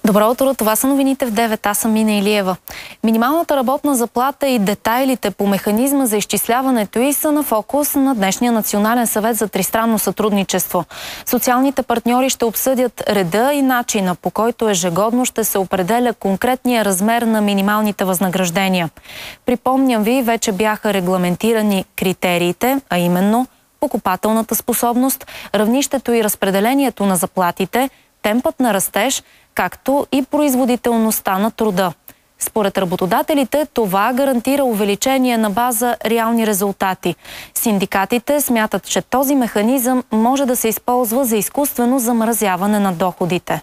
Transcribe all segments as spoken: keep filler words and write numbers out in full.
Добро утро, това са новините в девет. Аз съм Мина Илиева. Минималната работна заплата и детайлите по механизма за изчисляването й са на фокус на днешния Национален съвет за тристранно сътрудничество. Социалните партньори ще обсъдят реда и начина, по който ежегодно ще се определя конкретния размер на минималните възнаграждения. Припомням ви, вече бяха регламентирани критериите, а именно покупателната способност, равнището и разпределението на заплатите, темпът на растеж, както и производителността на труда. Според работодателите, това гарантира увеличение на база реални резултати. Синдикатите смятат, че този механизъм може да се използва за изкуствено замразяване на доходите.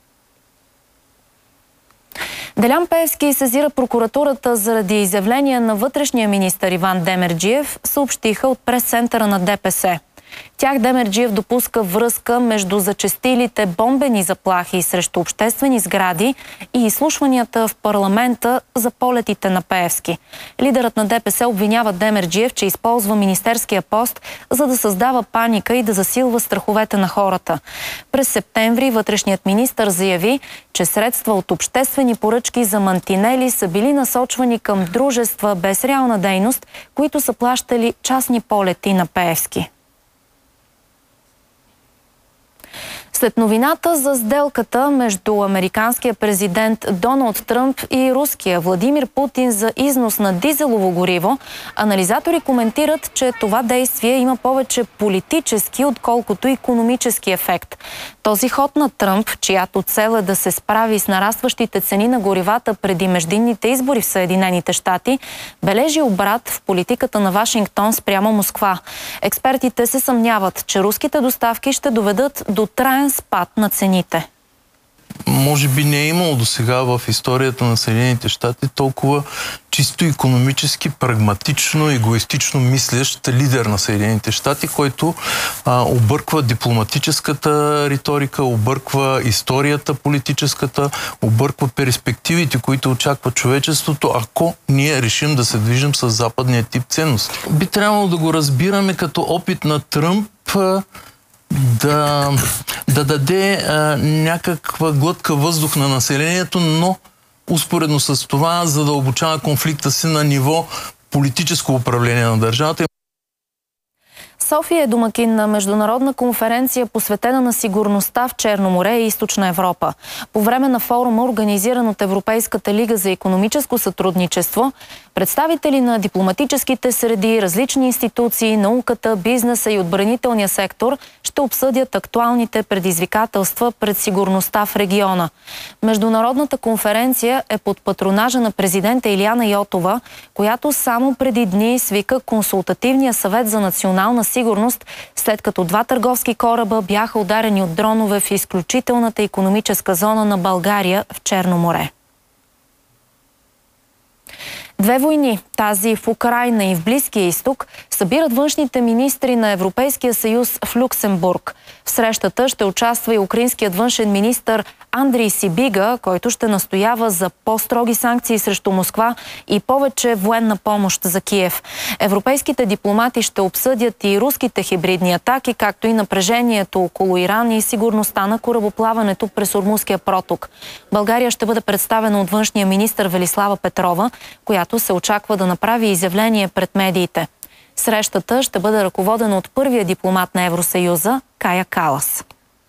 Делян Пеевски сезира прокуратурата заради изявления на вътрешния министър Иван Демерджиев, съобщиха от прес-центъра на ДПС. Тях Демерджиев допуска връзка между зачестилите бомбени заплахи срещу обществени сгради и изслушванията в парламента за полетите на Пеевски. Лидерът на ДПС обвинява Демерджиев, че използва министерския пост, за да създава паника и да засилва страховете на хората. През септември вътрешният министър заяви, че средства от обществени поръчки за мантинели са били насочвани към дружества без реална дейност, които са плащали частни полети на Пеевски. След новината за сделката между американския президент Доналд Тръмп и руския Владимир Путин за износ на дизелово гориво, анализатори коментират, че това действие има повече политически, отколкото икономически ефект. Този ход на Тръмп, чиято цел е да се справи с нарастващите цени на горивата преди междинните избори в Съединените щати, бележи обрат в политиката на Вашингтон спрямо Москва. Експертите се съмняват, че руските доставки ще доведат до траен спад на цените. Може би не е имало досега в историята на Съединените щати толкова чисто икономически, прагматично, егоистично мислещ лидер на Съединените щати, който а, обърква дипломатическата риторика, обърква историята политическата, обърква перспективите, които очаква човечеството, ако ние решим да се движим с западния тип ценности. Би трябвало да го разбираме като опит на Тръмп да, да даде а, някаква глътка въздух на населението, но успоредно с това задълбочава конфликта си на ниво политическо управление на държавата. София е домакин на международна конференция, посветена на сигурността в Черно море и Източна Европа. По време на форума, организиран от Европейската лига за икономическо сътрудничество, представители на дипломатическите среди, различни институции, науката, бизнеса и отбранителния сектор ще обсъдят актуалните предизвикателства пред сигурността в региона. Международната конференция е под патронажа на президента Илияна Йотова, която само преди дни свика Консултативния съвет за национална сигурност, след като два търговски кораба бяха ударени от дронове в изключителната икономическа зона на България в Черно море. Две войни, тази в Украйна и в Близкия изток, събират външните министри на Европейския съюз в Люксембург. В срещата ще участва и украинският външен министър Андрий Сибига, който ще настоява за по-строги санкции срещу Москва и повече военна помощ за Киев. Европейските дипломати ще обсъдят и руските хибридни атаки, както и напрежението около Иран и сигурността на корабоплаването през Ормузския проток. България ще бъде представена от външния министър Велислава Петрова, която се очаква да направи изявление пред медиите. Срещата ще бъде ръководена от първия дипломат на Евросъюза Кая Калас.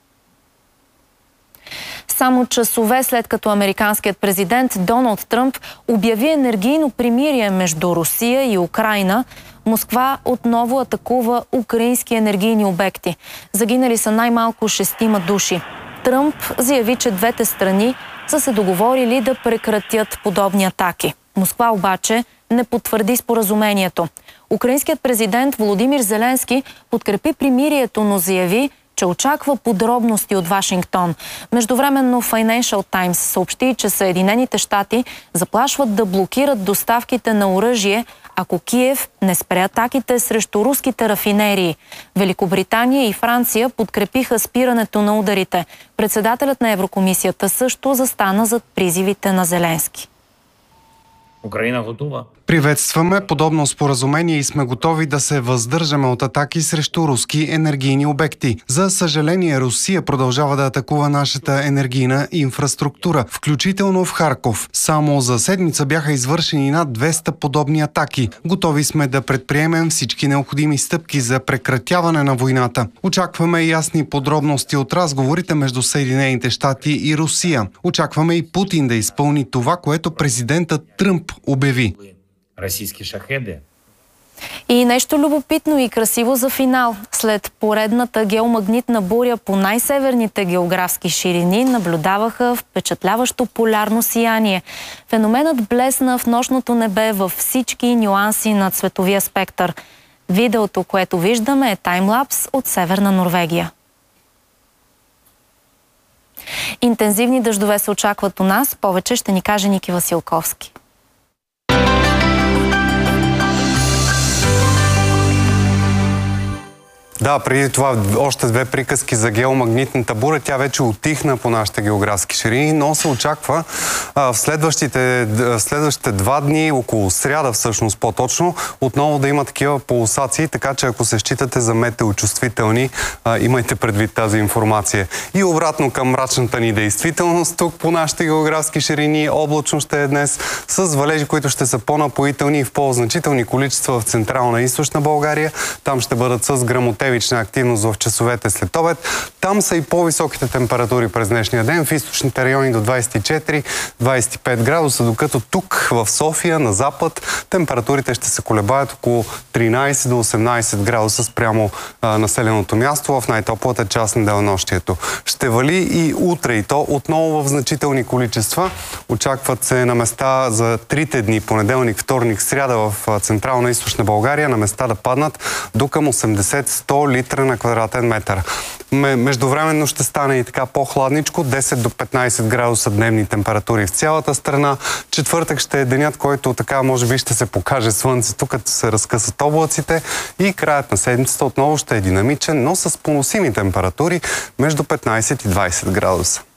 Само часове след като американският президент Доналд Тръмп обяви енергийно примирие между Русия и Украйна, Москва отново атакува украински енергийни обекти. Загинали са най-малко шестима души. Тръмп заяви, че двете страни са се договорили да прекратят подобни атаки. Москва обаче не потвърди споразумението. Украинският президент Володимир Зеленски подкрепи примирието, но заяви, че очаква подробности от Вашингтон. Междувременно Financial Times съобщи, че Съединените щати заплашват да блокират доставките на оръжие, ако Киев не спре атаките срещу руските рафинерии. Великобритания и Франция подкрепиха спирането на ударите. Председателят на Еврокомисията също застана зад призивите на Зеленски. Україна готова Приветстваме подобно споразумение и сме готови да се въздържаме от атаки срещу руски енергийни обекти. За съжаление, Русия продължава да атакува нашата енергийна инфраструктура, включително в Харков. Само за седмица бяха извършени над двеста подобни атаки. Готови сме да предприемем всички необходими стъпки за прекратяване на войната. Очакваме ясни подробности от разговорите между Съединените щати и Русия. Очакваме и Путин да изпълни това, което президентът Тръмп обяви. Российские шахеды. И нещо любопитно и красиво за финал. След поредната геомагнитна буря по най-северните географски ширини наблюдаваха впечатляващо полярно сияние. Феноменът блесна в нощното небе във всички нюанси на цветовия спектър. Видеото, което виждаме, е таймлапс от Северна Норвегия. Интензивни дъждове се очакват у нас. Повече ще ни каже Ники Василковски. Да, преди това още две приказки за геомагнитната буря. Тя вече утихна по нашите географски ширини, но се очаква а, в следващите, в следващите два дни, около сряда всъщност по-точно, отново да има такива полусации, така че ако се считате за метеочувствителни, а, имайте предвид тази информация. И обратно към мрачната ни действителност, тук по нашите географски ширини облачно ще е днес, с валежи, които ще са по-напоителни и в по-значителни количества в Централна и Източна България. Там ще бъдат с гръмотевична активност в часовете след обед. Там са и по-високите температури през днешния ден. В източните райони до двадесет и четири до двадесет и пет градуса, докато тук в София, на запад, температурите ще се колебаят около тринадесет до осемнадесет градуса спрямо а, населеното място в най-топлата част на денонощието. Ще вали и утре, и то отново в значителни количества. Очакват се на места за трите дни, понеделник, вторник, сряда в Централна и Източна България, на места да паднат до към осемдесет до сто литра на квадратен метър. Междувременно ще стане и така по-хладничко, десет до петнадесет градуса дневни температури в цялата страна. Четвъртък ще е денят, който така може би ще се покаже слънцето, като се разкъсат облаците, и краят на седмицата отново ще е динамичен, но с поносими температури между петнадесет и двадесет градуса.